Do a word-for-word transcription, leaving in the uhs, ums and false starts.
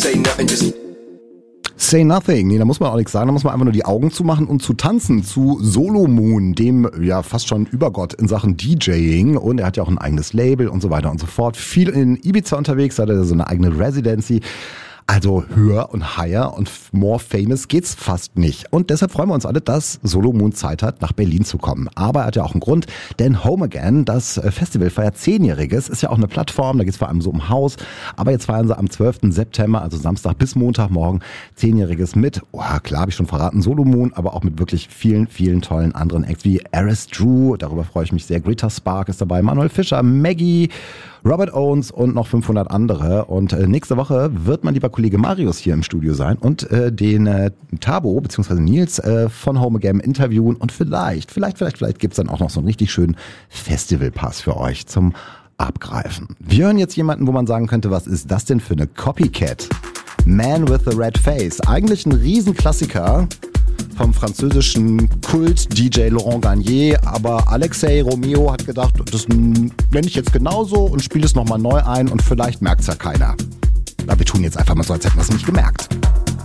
say nothing, just Say Nothing. Nee, da muss man auch nichts sagen, da muss man einfach nur die Augen zumachen und zu tanzen zu Solomoon, dem ja fast schon Übergott in Sachen DJing, und er hat ja auch ein eigenes Label und so weiter und so fort. Viel in Ibiza unterwegs, hat er so eine eigene Residency. Also höher und higher und more famous geht's fast nicht. Und deshalb freuen wir uns alle, dass Solomoon Zeit hat, nach Berlin zu kommen. Aber er hat ja auch einen Grund, denn Home Again, das Festival, feiert zehnjähriges, ist ja auch eine Plattform, da geht's vor allem so um Haus. Aber jetzt feiern sie am zwölften September, also Samstag bis Montagmorgen, zehnjähriges mit, oh, klar habe ich schon verraten, Solomoon, aber auch mit wirklich vielen, vielen tollen anderen Acts wie Aris Drew, darüber freue ich mich sehr, Greta Spark ist dabei, Manuel Fischer, Maggie, Robert Owens und noch fünfhundert andere. Und äh, nächste Woche wird mein lieber Kollege Marius hier im Studio sein und äh, den äh, Tabo bzw. Nils äh, von Home Again interviewen. Und vielleicht, vielleicht, vielleicht, vielleicht gibt's dann auch noch so einen richtig schönen Festivalpass für euch zum Abgreifen. Wir hören jetzt jemanden, wo man sagen könnte, was ist das denn für eine Copycat? Man with the Red Face. Eigentlich ein Riesenklassiker vom französischen Kult-D J Laurent Garnier, aber Alexei Romeo hat gedacht, das nenne ich jetzt genauso und spiele es nochmal neu ein und vielleicht merkt es ja keiner. Aber wir tun jetzt einfach mal so, als hätten wir es nicht gemerkt.